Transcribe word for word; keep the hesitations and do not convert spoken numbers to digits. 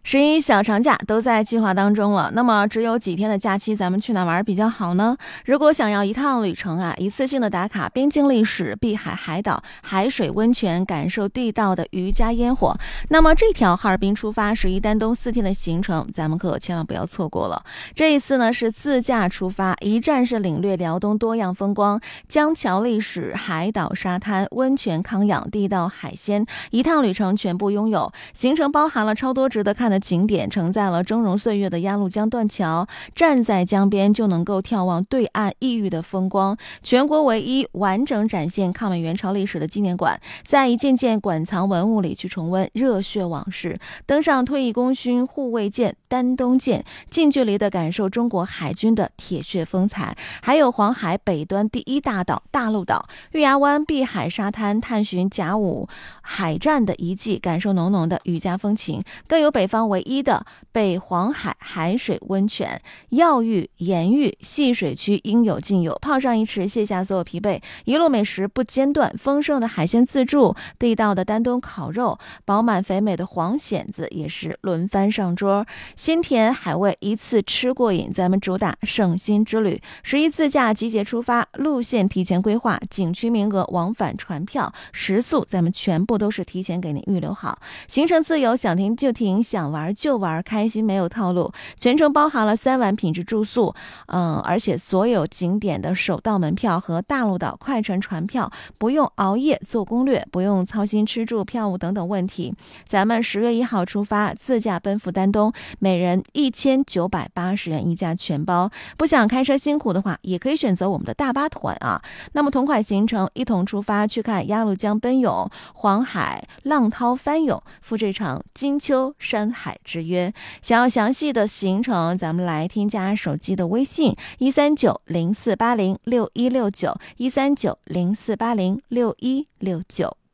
十一小长假都在计划当中了，那么只有几天的假期，咱们去哪玩比较好呢？如果想要一趟旅程啊，一次性的打卡边境历史、碧海海岛、海水温泉，感受地道的渔家烟火，那么这条哈尔滨出发十一丹东四天的行程，咱们可千万不要错过了。这一次呢是自驾出发，一站式领略辽东多样风光，江桥历史、海岛沙滩、温泉康养、地道海鲜，一趟旅程全部拥有。行程包含了超多值得看的景点，承载了峥嵘岁月的鸭绿江断桥，站在江边就能够眺望对岸异域的风光。全国唯一完整展现抗美援朝历史的纪念馆，在一件件馆藏文物里去重温热血往事，登上退役功勋护卫舰丹东舰，近距离的感受中国海军的铁血风采。还有黄海北端第一大岛大陆岛、月牙湾碧海沙滩，探寻甲午海战的遗迹，感受浓浓的渔家风情。更有北方唯一的北黄海海水温泉，药浴、盐浴、戏水区应有尽有，泡上一池卸下所有疲惫，一路美食不间断，丰盛的海鲜自助，地道的丹东烤肉，饱满肥美的黄蚬子也是轮番上桌，鲜甜海味一次吃过瘾。咱们主打圣心之旅，十一自驾集结出发，路线提前规划，景区名额、往返船票、食宿咱们全部都是提前给您预留好，行程自由，想停就停，想玩就玩，开心没有套路。全程包含了三晚品质住宿，嗯，而且所有景点的首道门票和大陆岛快船船票不用熬夜做攻略，不用操心吃住票务等等问题。咱们十月一号出发，自驾奔赴丹东，每人一千九百八十元一价全包。不想开车辛苦的话，也可以选择我们的大巴团啊。那么同款行程一同出发，去看鸭绿江奔涌、黄海浪涛翻涌，赴这场金秋山海之约。想要详细的行程，咱们来添加手机的微信一三九零四八零六一六九一三九零四八零六一六九。